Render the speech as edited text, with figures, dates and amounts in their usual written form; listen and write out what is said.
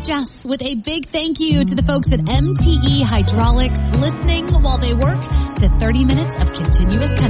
Jess with a big thank you to the folks at MTE Hydraulics listening while they work to 30 minutes of continuous country.